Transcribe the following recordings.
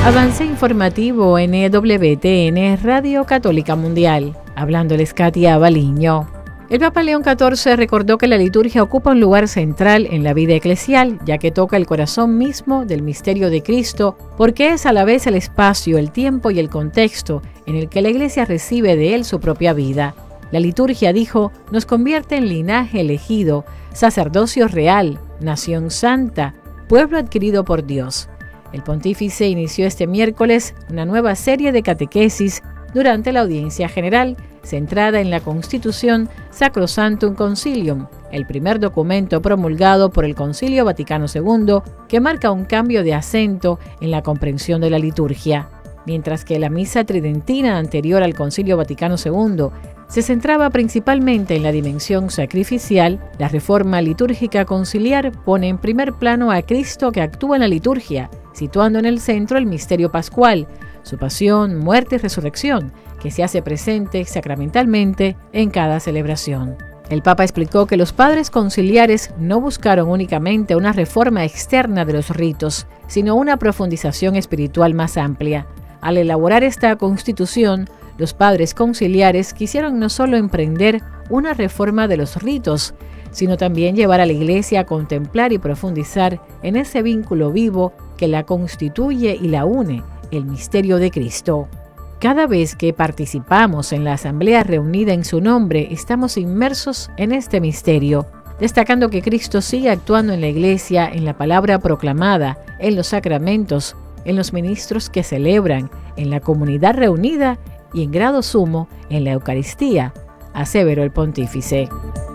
Avance informativo en EWTN Radio Católica Mundial. Hablándoles Katia Baliño. El Papa León XIV recordó que la liturgia ocupa un lugar central en la vida eclesial, ya que toca el corazón mismo del misterio de Cristo, porque es a la vez el espacio, el tiempo y el contexto en el que la Iglesia recibe de él su propia vida. La liturgia, dijo, nos convierte en linaje elegido, sacerdocio real, nación santa, pueblo adquirido por Dios. El pontífice inició este miércoles una nueva serie de catequesis durante la audiencia general, centrada en la Constitución Sacrosanctum Concilium, el primer documento promulgado por el Concilio Vaticano II que marca un cambio de acento en la comprensión de la liturgia. Mientras que la misa tridentina anterior al Concilio Vaticano II se centraba principalmente en la dimensión sacrificial, la reforma litúrgica conciliar pone en primer plano a Cristo que actúa en la liturgia, situando en el centro el misterio pascual, su pasión, muerte y resurrección, que se hace presente sacramentalmente en cada celebración. El Papa explicó que los padres conciliares no buscaron únicamente una reforma externa de los ritos, sino una profundización espiritual más amplia. Al elaborar esta constitución, los padres conciliares quisieron no solo emprender una reforma de los ritos, sino también llevar a la Iglesia a contemplar y profundizar en ese vínculo vivo que la constituye y la une, el misterio de Cristo. Cada vez que participamos en la asamblea reunida en su nombre, estamos inmersos en este misterio, destacando que Cristo sigue actuando en la Iglesia, en la palabra proclamada, en los sacramentos, en los ministros que celebran, en la comunidad reunida y en grado sumo en la Eucaristía, aseveró el pontífice.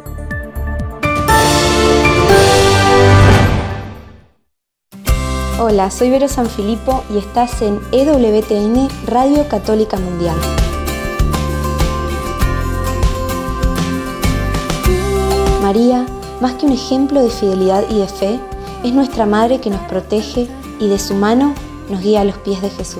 Hola, soy Vero Sanfilippo y estás en EWTN Radio Católica Mundial. María, más que un ejemplo de fidelidad y de fe, es nuestra Madre que nos protege y de su mano nos guía a los pies de Jesús.